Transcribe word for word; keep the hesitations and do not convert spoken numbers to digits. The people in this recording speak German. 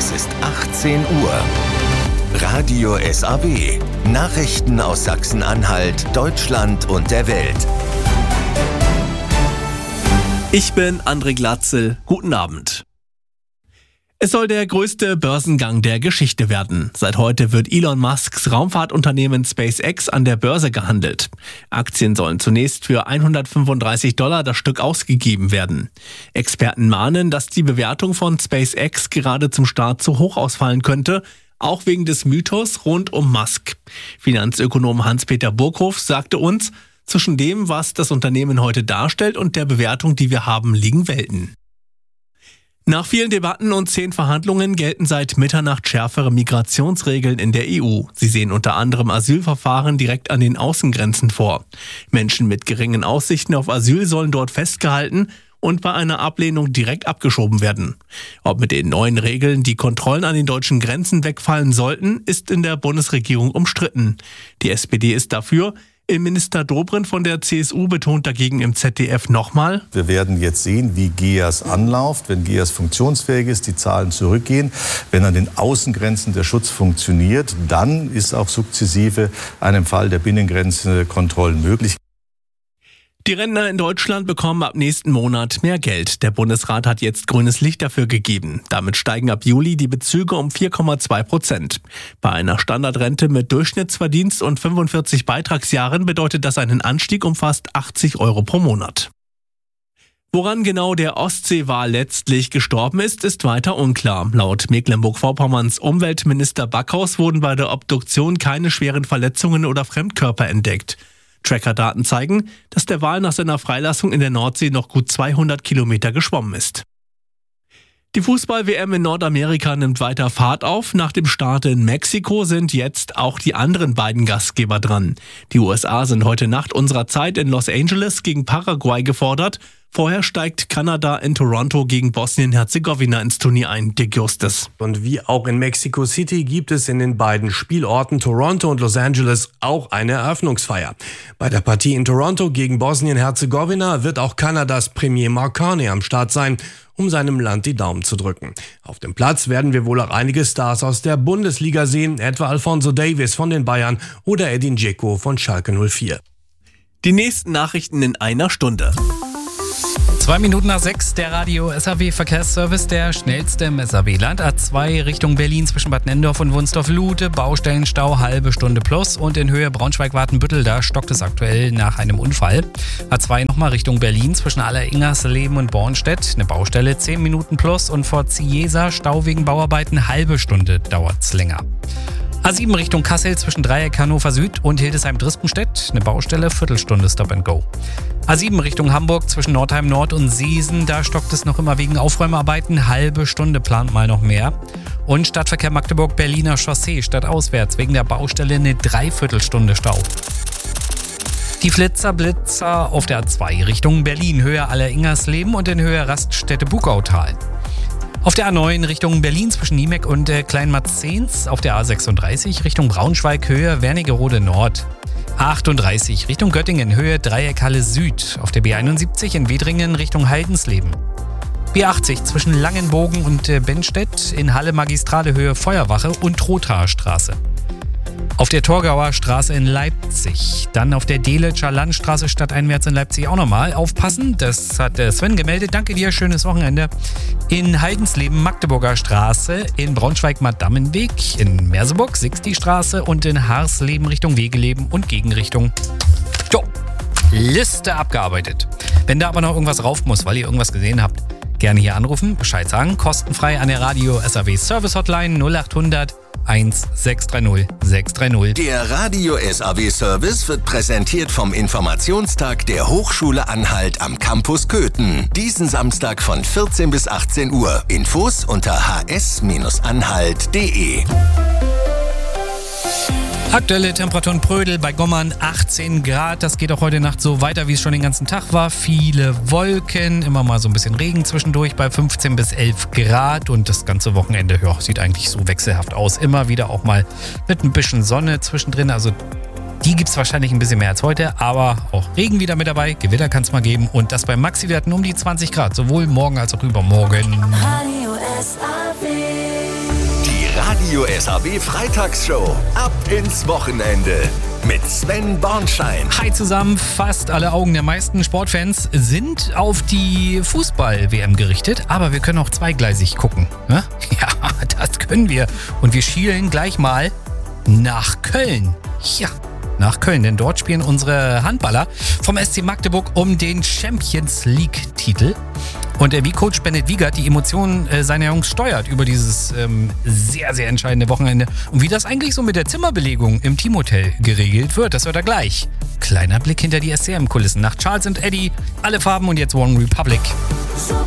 Es ist achtzehn Uhr. Radio S A W. Nachrichten aus Sachsen-Anhalt, Deutschland und der Welt. Ich bin André Glatzel. Guten Abend. Es soll der größte Börsengang der Geschichte werden. Seit heute wird Elon Musks Raumfahrtunternehmen SpaceX an der Börse gehandelt. Aktien sollen zunächst für hundertfünfunddreißig Dollar das Stück ausgegeben werden. Experten mahnen, dass die Bewertung von SpaceX gerade zum Start zu hoch ausfallen könnte, auch wegen des Mythos rund um Musk. Finanzökonom Hans-Peter Burghoff sagte uns, zwischen dem, was das Unternehmen heute darstellt und der Bewertung, die wir haben, liegen Welten. Nach vielen Debatten und zehn Verhandlungen gelten seit Mitternacht schärfere Migrationsregeln in der E U. Sie sehen unter anderem Asylverfahren direkt an den Außengrenzen vor. Menschen mit geringen Aussichten auf Asyl sollen dort festgehalten und bei einer Ablehnung direkt abgeschoben werden. Ob mit den neuen Regeln die Kontrollen an den deutschen Grenzen wegfallen sollten, ist in der Bundesregierung umstritten. Die S P D ist dafür. Innenminister Dobrindt von der C S U betont dagegen im Z D F nochmal: Wir werden jetzt sehen, wie G E A S anläuft, wenn G E A S funktionsfähig ist, die Zahlen zurückgehen. Wenn an den Außengrenzen der Schutz funktioniert, dann ist auch sukzessive einem Fall der Binnengrenze Kontrollen möglich. Die Rentner in Deutschland bekommen ab nächsten Monat mehr Geld. Der Bundesrat hat jetzt grünes Licht dafür gegeben. Damit steigen ab Juli die Bezüge um vier Komma zwei Prozent. Bei einer Standardrente mit Durchschnittsverdienst und fünfundvierzig Beitragsjahren bedeutet das einen Anstieg um fast achtzig Euro pro Monat. Woran genau der Ostseewal letztlich gestorben ist, ist weiter unklar. Laut Mecklenburg-Vorpommerns Umweltminister Backhaus wurden bei der Obduktion keine schweren Verletzungen oder Fremdkörper entdeckt. Tracker-Daten zeigen, dass der Wal nach seiner Freilassung in der Nordsee noch gut zweihundert Kilometer geschwommen ist. Die Fußball-W M in Nordamerika nimmt weiter Fahrt auf. Nach dem Start in Mexiko sind jetzt auch die anderen beiden Gastgeber dran. Die U S A sind heute Nacht unserer Zeit in Los Angeles gegen Paraguay gefordert. Vorher steigt Kanada in Toronto gegen Bosnien-Herzegowina ins Turnier ein, Dick Justus. Und wie auch in Mexico City gibt es in den beiden Spielorten Toronto und Los Angeles auch eine Eröffnungsfeier. Bei der Partie in Toronto gegen Bosnien-Herzegowina wird auch Kanadas Premier Mark Carney am Start sein, um seinem Land die Daumen zu drücken. Auf dem Platz werden wir wohl auch einige Stars aus der Bundesliga sehen, etwa Alphonso Davies von den Bayern oder Edin Dzeko von Schalke null vier. Die nächsten Nachrichten in einer Stunde. Zwei Minuten nach sechs, der Radio S A W Verkehrsservice, der schnellste im S A W-Land. A zwei Richtung Berlin zwischen Bad Nenndorf und Wunsdorf-Lute, Baustellenstau, halbe Stunde plus. Und in Höhe Braunschweig-Wartenbüttel, da stockt es aktuell nach einem Unfall. A zwei nochmal Richtung Berlin zwischen Alleringersleben und Bornstedt, eine Baustelle, zehn Minuten plus. Und vor Ziesa, Stau wegen Bauarbeiten, halbe Stunde dauert's länger. A sieben Richtung Kassel zwischen Dreieck Hannover Süd und Hildesheim-Drispenstedt, eine Baustelle, Viertelstunde Stop and Go. A sieben Richtung Hamburg zwischen Nordheim Nord und Seesen, da stockt es noch immer wegen Aufräumarbeiten, halbe Stunde plant mal noch mehr. Und Stadtverkehr Magdeburg-Berliner Chaussee stadtauswärts wegen der Baustelle eine Dreiviertelstunde Stau. Die Flitzer-Blitzer auf der A zwei Richtung Berlin, Höhe Alleringersleben und in Höhe Raststätte-Bukautal. Auf der A neun Richtung Berlin zwischen Niemeck und äh, Kleinmarzens, auf der A sechsunddreißig Richtung Braunschweig, Höhe Wernigerode Nord. A achtunddreißig Richtung Göttingen, Höhe Dreieckhalle Süd, auf der B einundsiebzig in Wedringen Richtung Heidensleben. B achtzig zwischen Langenbogen und äh, Benstedt, in Halle Magistrale Höhe Feuerwache und Trothaer Straße. Auf der Torgauer Straße in Leipzig, dann auf der Deletscher Landstraße stadteinwärts in Leipzig auch nochmal. Aufpassen, das hat Sven gemeldet. Danke dir, schönes Wochenende. In Heidensleben Magdeburger Straße, in Braunschweig-Madammenweg, in Merseburg Sixty Straße und in Harsleben Richtung Wegeleben und Gegenrichtung. Jo, Liste abgearbeitet. Wenn da aber noch irgendwas rauf muss, weil ihr irgendwas gesehen habt, gerne hier anrufen, Bescheid sagen. Kostenfrei an der Radio S A W Service Hotline null acht hundert eins sechs drei null sechs drei null. Der Radio S A W Service wird präsentiert vom Informationstag der Hochschule Anhalt am Campus Köthen. Diesen Samstag von vierzehn bis achtzehn Uhr. Infos unter h s anhalt punkt d e. Aktuelle Temperaturen Prödel bei Gommern achtzehn Grad. Das geht auch heute Nacht so weiter, wie es schon den ganzen Tag war. Viele Wolken, immer mal so ein bisschen Regen zwischendurch bei fünfzehn bis elf Grad. Und das ganze Wochenende ja, sieht eigentlich so wechselhaft aus. Immer wieder auch mal mit ein bisschen Sonne zwischendrin. Also die gibt es wahrscheinlich ein bisschen mehr als heute. Aber auch Regen wieder mit dabei. Gewitter kann es mal geben. Und das bei Maxi-Werten um die zwanzig Grad. Sowohl morgen als auch übermorgen. Radio S A W. Radio S A W Freitagsshow. Ab ins Wochenende mit Sven Bornschein. Hi zusammen, fast alle Augen der meisten Sportfans sind auf die Fußball-W M gerichtet, aber wir können auch zweigleisig gucken. Ne? Ja, das können wir. Und wir schielen gleich mal nach Köln. Ja, nach Köln, denn dort spielen unsere Handballer vom S C Magdeburg um den Champions League-Titel. Und wie Coach Bennett Wiegert die Emotionen äh, seiner Jungs steuert über dieses ähm, sehr, sehr entscheidende Wochenende. Und wie das eigentlich so mit der Zimmerbelegung im Teamhotel geregelt wird, das hört er gleich. Kleiner Blick hinter die S C M-Kulissen nach Charles und Eddie, alle Farben und jetzt One Republic.